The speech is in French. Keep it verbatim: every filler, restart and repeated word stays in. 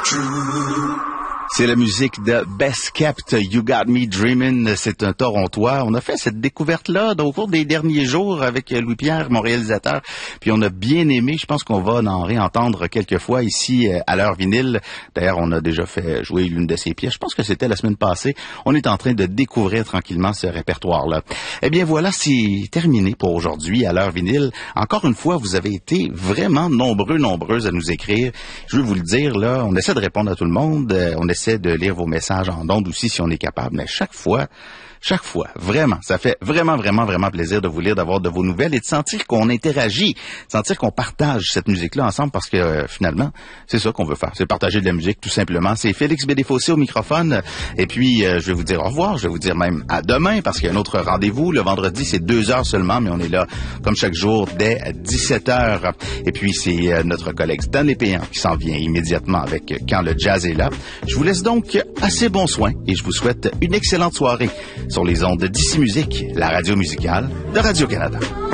C'est la musique de Best Kept, You Got Me Dreamin'. C'est un Torontois. On a fait cette découverte-là au cours des derniers jours avec Louis-Pierre, mon réalisateur. Puis on a bien aimé. Je pense qu'on va en réentendre quelques fois ici à l'heure vinyle. D'ailleurs, on a déjà fait jouer l'une de ses pièces. Je pense que c'était la semaine passée. On est en train de découvrir tranquillement ce répertoire-là. Eh bien voilà, c'est terminé pour aujourd'hui à l'heure vinyle. Encore une fois, vous avez été vraiment nombreux, nombreuses à nous écrire. Je veux vous le dire, là, on essaie de répondre à tout le monde. On essaie de lire vos messages en ondes aussi si on est capable, mais chaque fois, chaque fois, vraiment, ça fait vraiment, vraiment, vraiment plaisir de vous lire, d'avoir de vos nouvelles et de sentir qu'on interagit, de sentir qu'on partage cette musique-là ensemble parce que euh, finalement, c'est ça qu'on veut faire, c'est partager de la musique tout simplement. C'est Félix Bédéfossé au microphone et puis euh, je vais vous dire au revoir, je vais vous dire même à demain parce qu'il y a un autre rendez-vous. Le vendredi, c'est deux heures seulement, mais on est là comme chaque jour dès dix-sept heures. Et puis c'est euh, notre collègue Stan Lépéan qui s'en vient immédiatement avec euh, Quand le jazz est là. Je vous laisse donc assez bon soin et je vous souhaite une excellente soirée sur les ondes d'Ici Musique, la radio musicale de Radio-Canada.